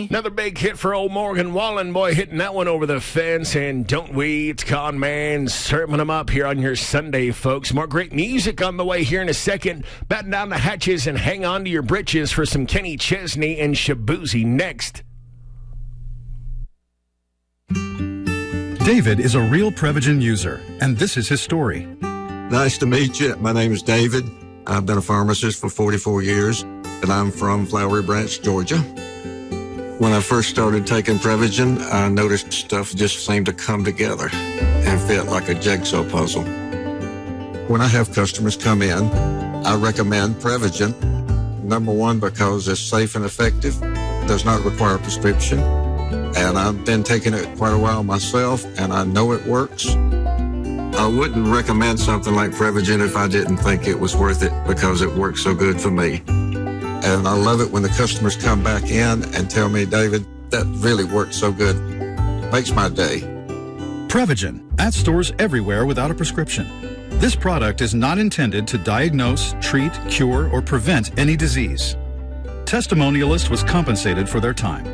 me. Another big hit for old Morgan Wallen, boy, hitting that one over the fence. And don't we? It's Con Man serving them up here on your Sunday, folks. More great music on the way here in a second. Batten down the hatches and hang on to your britches for some Kenny Chesney and Shabuzi next. David is a real Prevagen user, and this is his story. Nice to meet you. My name is David. I've been a pharmacist for 44 years, and I'm from Flowery Branch, Georgia. When I first started taking Prevagen, I noticed stuff just seemed to come together and fit like a jigsaw puzzle. When I have customers come in, I recommend Prevagen. Number one, because it's safe and effective, does not require a prescription, and I've been taking it quite a while myself, and I know it works. I wouldn't recommend something like Prevagen if I didn't think it was worth it because it works so good for me. And I love it when the customers come back in and tell me, David, that really worked so good. Makes my day. Prevagen, at stores everywhere without a prescription. This product is not intended to diagnose, treat, cure, or prevent any disease. Testimonialist was compensated for their time.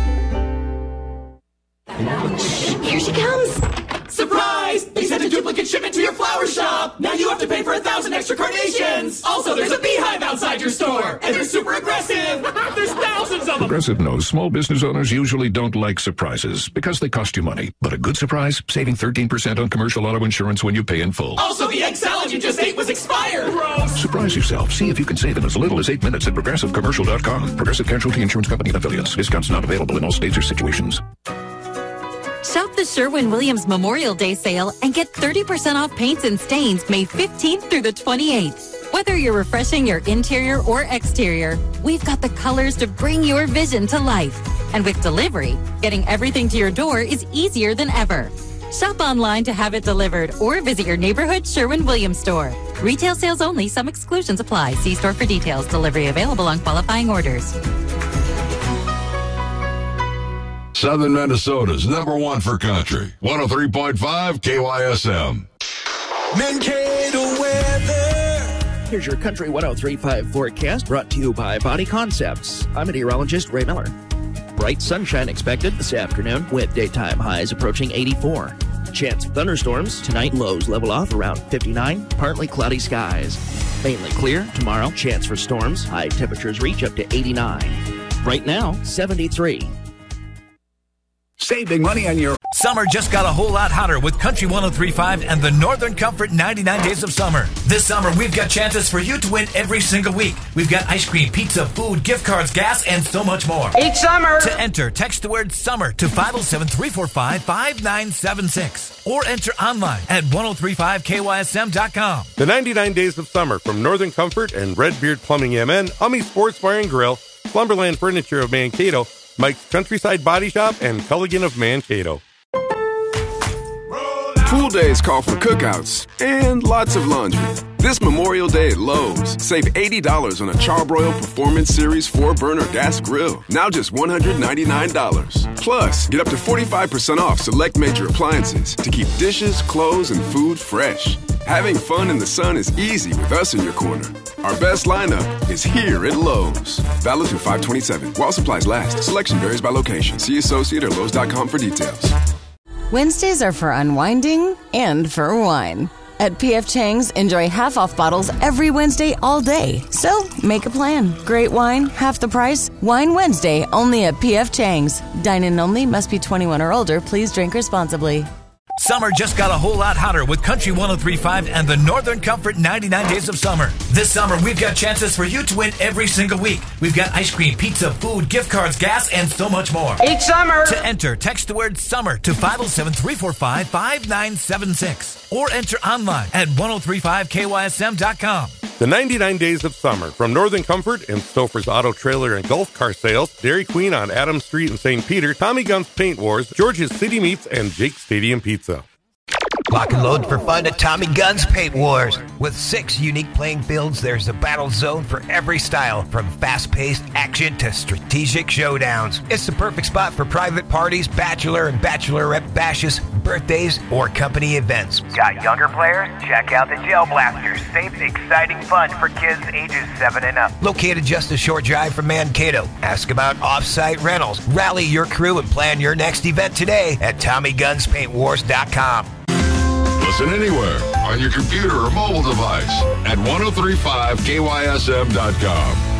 Here she comes! Surprise! They sent a duplicate shipment to your flower shop! Now you have to pay for 1,000 extra carnations! Also, there's a beehive outside your store! And they're super aggressive! There's thousands of them! Progressive knows small business owners usually don't like surprises because they cost you money. But a good surprise? Saving 13% on commercial auto insurance when you pay in full. Also, the egg salad you just ate was expired! Gross! Surprise yourself. See if you can save in as little as 8 minutes at ProgressiveCommercial.com. Progressive Casualty Insurance Company and Affiliates. Discounts not available in all states or situations. Shop the Sherwin-Williams Memorial Day sale and get 30% off paints and stains May 15th through the 28th. Whether you're refreshing your interior or exterior, we've got the colors to bring your vision to life. And with delivery, getting everything to your door is easier than ever. Shop online to have it delivered or visit your neighborhood Sherwin-Williams store. Retail sales only. Some exclusions apply. See store for details. Delivery available on qualifying orders. Southern Minnesota's #1 for country. 103.5 KYSM. Mankato weather. Here's your Country 103.5 forecast brought to you by Body Concepts. I'm meteorologist Ray Miller. Bright sunshine expected this afternoon with daytime highs approaching 84. Chance of thunderstorms. Tonight lows level off around 59. Partly cloudy skies. Mainly clear tomorrow. Chance for storms. High temperatures reach up to 89. Right now, 73. Saving money on your summer just got a whole lot hotter with Country 103.5 and the Northern Comfort 99 Days of Summer. This summer, we've got chances for you to win every single week. We've got ice cream, pizza, food, gift cards, gas, and so much more. Each summer! To enter, text the word SUMMER to 507-345-5976 or enter online at 1035kysm.com. The 99 Days of Summer from Northern Comfort and Redbeard Plumbing MN, Ummy Sports Bar and Grill, Slumberland Furniture of Mankato, Mike's Countryside Body Shop, and Culligan of Mankato. Pool days call for cookouts and lots of laundry. This Memorial Day at Lowe's, save $80 on a Charbroil Performance Series 4-burner gas grill. Now just $199. Plus, get up to 45% off select major appliances to keep dishes, clothes, and food fresh. Having fun in the sun is easy with us in your corner. Our best lineup is here at Lowe's. Valid through 5/27. While supplies last. Selection varies by location. See associate or Lowe's.com for details. Wednesdays are for unwinding and for wine. At P.F. Chang's, enjoy half-off bottles every Wednesday all day. So, make a plan. Great wine, half the price. Wine Wednesday, only at P.F. Chang's. Dine-in only, must be 21 or older. Please drink responsibly. Summer just got a whole lot hotter with Country 103.5 and the Northern Comfort 99 Days of Summer. This summer, we've got chances for you to win every single week. We've got ice cream, pizza, food, gift cards, gas, and so much more. Each summer! To enter, text the word SUMMER to 507-345-5976 or enter online at 1035kysm.com. The 99 Days of Summer from Northern Comfort and Stouffer's Auto Trailer and Golf Car Sales, Dairy Queen on Adams Street in St. Peter, Tommy Gunn's Paint Wars, George's City Meats, and Jake's Stadium Pizza. Lock and load for fun at Tommy Guns Paint Wars. With 6 unique playing fields, there's a battle zone for every style, from fast-paced action to strategic showdowns. It's the perfect spot for private parties, bachelor and bachelorette bashes, birthdays, or company events. Got younger players? Check out the Gel Blasters. Safe, exciting fun for kids ages 7 and up. Located just a short drive from Mankato. Ask about off-site rentals. Rally your crew and plan your next event today at TommyGunsPaintWars.com. Listen anywhere on your computer or mobile device at 1035KYSM.com.